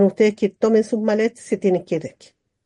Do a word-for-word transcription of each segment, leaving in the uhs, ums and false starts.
ustedes que tomen sus maletas, se tienen que ir de aquí.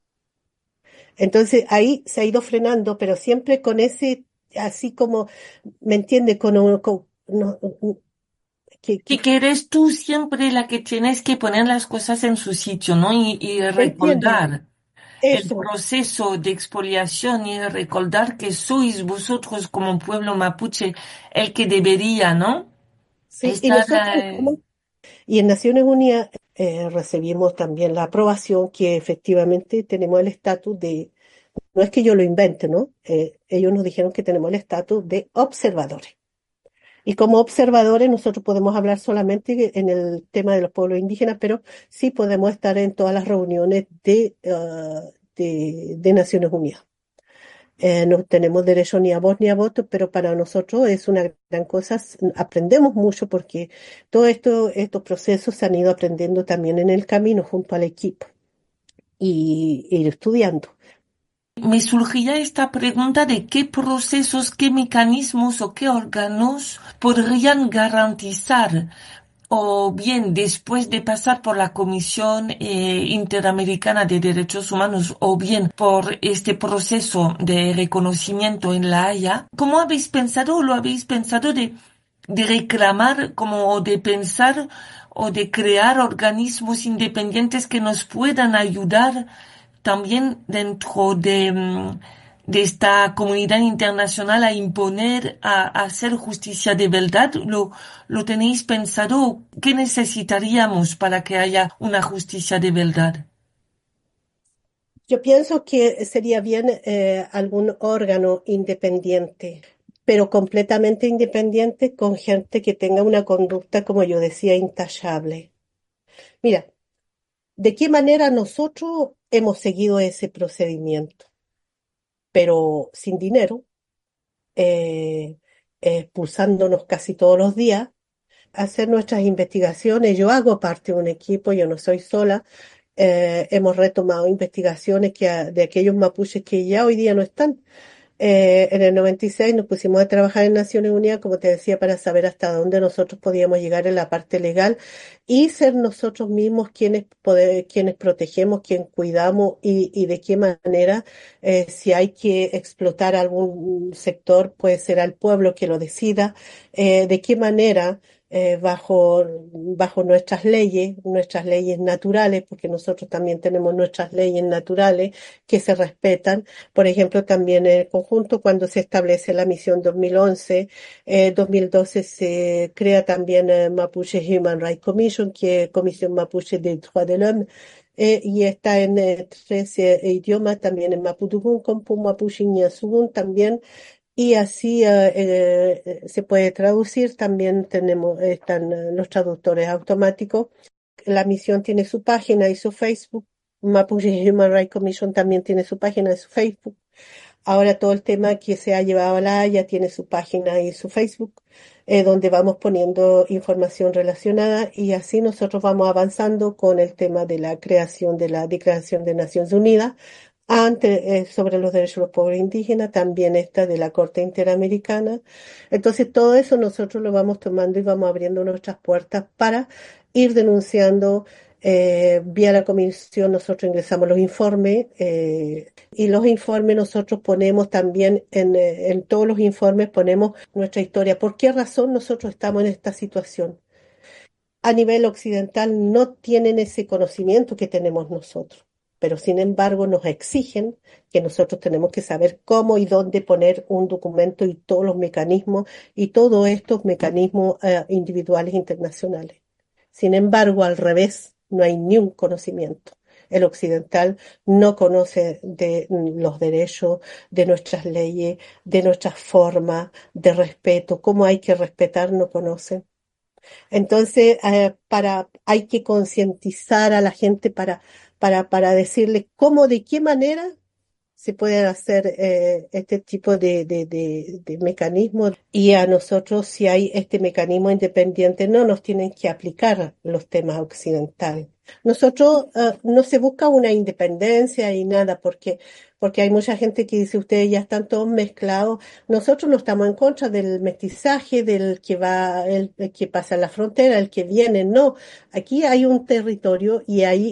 Entonces ahí se ha ido frenando, pero siempre con ese, así como, ¿me entiende? Con, un- con- no, que, Y que, que eres tú siempre la que tienes que poner las cosas en su sitio, ¿no? Y, y ¿me entiende? recordar el Eso, proceso de expoliación y recordar que sois vosotros como pueblo mapuche el que debería, ¿no? sí, y Estar, nosotros eh, estamos, y en Naciones Unidas eh, recibimos también la aprobación que efectivamente tenemos el estatus de, no es que yo lo invente, ¿no? Eh, ellos nos dijeron que tenemos el estatus de observadores. Y como observadores nosotros podemos hablar solamente en el tema de los pueblos indígenas, pero sí podemos estar en todas las reuniones de, ah, de, de Naciones Unidas. Eh, no tenemos derecho ni a voz ni a voto, pero para nosotros es una gran cosa. S- Aprendemos mucho porque todos esto, estos procesos se han ido aprendiendo también en el camino junto al equipo y ir estudiando. me surgía esta pregunta de qué procesos, qué mecanismos o qué órganos podrían garantizar o bien después de pasar por la Comisión eh, Interamericana de Derechos Humanos o bien por este proceso de reconocimiento en La Haya, ¿cómo habéis pensado o lo habéis pensado de, de reclamar como o de pensar o de crear organismos independientes que nos puedan ayudar también dentro de, mm, de esta comunidad internacional a imponer, a, a hacer justicia de verdad? ¿Lo, lo tenéis pensado? ¿Qué necesitaríamos para que haya una justicia de verdad? Yo pienso que sería bien eh, algún órgano independiente, pero completamente independiente con gente que tenga una conducta, como yo decía, intachable. Mira, ¿de qué manera nosotros hemos seguido ese procedimiento? Pero sin dinero, eh, expulsándonos casi todos los días, hacer nuestras investigaciones. Yo hago parte de un equipo, yo no soy sola. Eh, hemos retomado investigaciones que, a- de aquellos mapuches que ya hoy día no están. Eh, en el noventa y seis nos pusimos a trabajar en Naciones Unidas, como te decía, para saber hasta dónde nosotros podíamos llegar en la parte legal y ser nosotros mismos quienes, pode- quienes protegemos, quien cuidamos y, y de qué manera, eh, si hay que explotar algún sector, pues será el pueblo que lo decida, eh, de qué manera. eh, bajo, bajo nuestras leyes, nuestras leyes naturales, porque nosotros también tenemos nuestras leyes naturales que se respetan. Por ejemplo, también en el conjunto, cuando se establece la misión dos mil once, eh, dos mil doce se crea también eh, Mapuche Human Rights Commission, que es Comisión Mapuche de Droits de l'Homme, eh, y está en eh, tres eh, idiomas, también en Mapudungun, Compu, Mapuche y Ñazugún también, y así eh, eh, eh, se puede traducir. También tenemos, están eh, los traductores automáticos. La misión tiene su página y su Facebook. Mapuche Human Rights Commission también tiene su página y su Facebook. Ahora todo el tema que se ha llevado a la Haya tiene su página y su Facebook, eh, donde vamos poniendo información relacionada y así nosotros vamos avanzando con el tema de la creación de la Declaración de Naciones Unidas. Antes, eh, sobre los derechos de los pueblos indígenas, también esta de la Corte Interamericana. Entonces, todo eso nosotros lo vamos tomando y vamos abriendo nuestras puertas para ir denunciando. Eh, vía la comisión nosotros ingresamos los informes, eh, y los informes nosotros ponemos también en, eh, en todos los informes ponemos nuestra historia. ¿Por qué razón nosotros estamos en esta situación? A nivel occidental no tienen ese conocimiento que tenemos nosotros, pero sin embargo nos exigen que nosotros tenemos que saber cómo y dónde poner un documento y todos los mecanismos y todos estos mecanismos eh, individuales internacionales. Sin embargo, al revés, no hay ni un conocimiento. El occidental no conoce de mm, los derechos, de nuestras leyes, de nuestras formas de respeto, cómo hay que respetar, no conoce. Entonces, eh, para, hay que concientizar a la gente para, para, para decirle cómo, de qué manera se pueden hacer eh, este tipo de, de, de, de mecanismos y a nosotros, si hay este mecanismo independiente, no nos tienen que aplicar los temas occidentales. Nosotros eh, no se busca una independencia y nada, porque, porque hay mucha gente que dice ustedes ya están todos mezclados. Nosotros no estamos en contra del mestizaje, del que va, el, el que pasa la frontera, el que viene, no. Aquí hay un territorio y hay